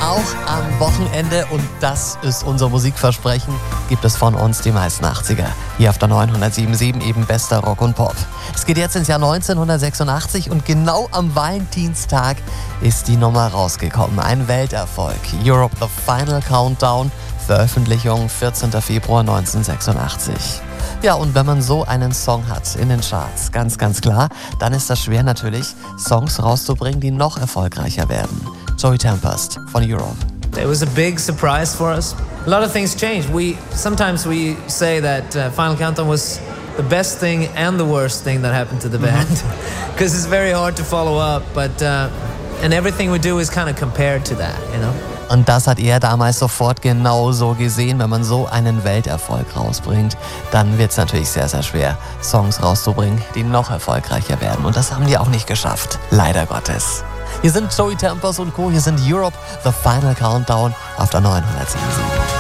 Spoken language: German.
auch am Wochenende, und das ist unser Musikversprechen, gibt es von uns die meisten 80er. Hier auf der 907.7 eben bester Rock und Pop. Es geht jetzt ins Jahr 1986 und genau am Valentinstag ist die Nummer rausgekommen. Ein Welterfolg. Europe The Final Countdown, Veröffentlichung 14. Februar 1986. Ja, und wenn man so einen Song hat in den Charts, ganz klar, dann ist das schwer natürlich, Songs rauszubringen, die noch erfolgreicher werden. Joey Tempest von Europe. It was a big surprise for us. A lot of things changed. Sometimes we say that Final Countdown was the best thing and the worst thing that happened to the band, because it's very hard to follow up. But and everything we do is kind of compared to that, you know. Und das hat er damals sofort genauso gesehen. Wenn man so einen Welterfolg rausbringt, dann wird es natürlich sehr schwer, Songs rauszubringen, die noch erfolgreicher werden. Und das haben die auch nicht geschafft, leider Gottes. Hier sind Joey Tempest und Co., hier sind Europe, The Final Countdown auf der 907.